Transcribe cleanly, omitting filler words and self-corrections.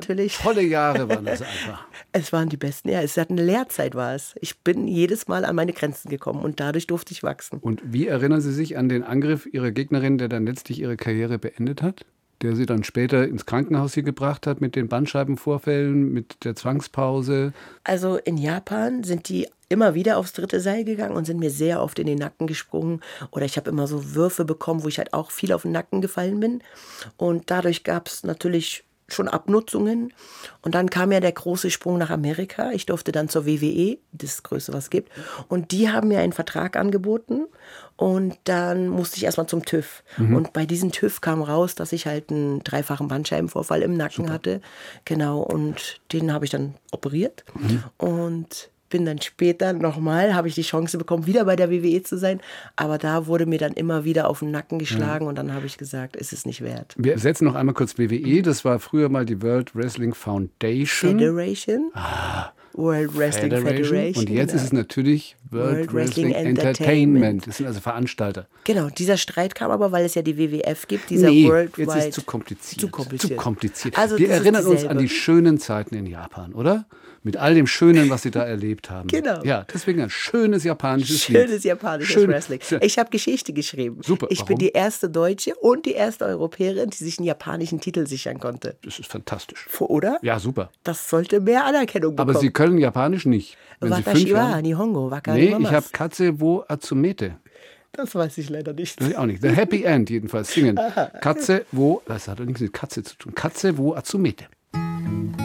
natürlich. Tolle Jahre waren das einfach. Es waren die besten, ja. Es hat eine Lehrzeit, war es. Ich bin jedes Mal an meine Grenzen gekommen und dadurch durfte ich wachsen. Und wie erinnern Sie sich an den Angriff Ihrer Gegnerin, der dann letztlich ihre Karriere beendet hat? Der sie dann später ins Krankenhaus hier gebracht hat mit den Bandscheibenvorfällen, mit der Zwangspause? Also in Japan sind die immer wieder aufs dritte Seil gegangen und sind mir sehr oft in den Nacken gesprungen. Oder ich habe immer so Würfe bekommen, wo ich halt auch viel auf den Nacken gefallen bin. Und dadurch gab es natürlich schon Abnutzungen. Und dann kam ja der große Sprung nach Amerika. Ich durfte dann zur WWE, das Größte, was es gibt. Und die haben mir einen Vertrag angeboten. Und dann musste ich erstmal zum TÜV. Und bei diesem TÜV kam raus, dass ich halt einen dreifachen Bandscheibenvorfall im Nacken hatte. Genau, und den habe ich dann operiert. Und bin dann später nochmal, habe ich die Chance bekommen, wieder bei der WWE zu sein. Aber da wurde mir dann immer wieder auf den Nacken geschlagen und dann habe ich gesagt, ist es nicht wert. Wir setzen noch einmal kurz WWE. Das war früher mal die World Wrestling Foundation. Federation. World Wrestling Federation. Und jetzt genau. ist es natürlich World Wrestling Entertainment. Das sind also Veranstalter. Genau, dieser Streit kam aber, weil es ja die WWF gibt, dieser Jetzt ist Worldwide. zu kompliziert. Zu kompliziert. Also wir erinnern uns an die schönen Zeiten in Japan, oder? Mit all dem Schönen, was Sie da erlebt haben. Genau. Ja, deswegen ein schönes japanisches Wrestling. Ich habe Geschichte geschrieben. Super. Ich bin die erste Deutsche und die erste Europäerin, die sich einen japanischen Titel sichern konnte. Das ist fantastisch. Oder? Ja, super. Das sollte mehr Anerkennung bekommen. Aber Sie können Japanisch nicht. Wenn Sie 5 Jahre... Nihongo, Nee, ich habe Katze wo Atsumete. Das weiß ich leider nicht. Das ich auch nicht. The Happy End jedenfalls singen. Katze wo... Das hat doch nichts mit Katze zu tun. Katze wo Atsumete.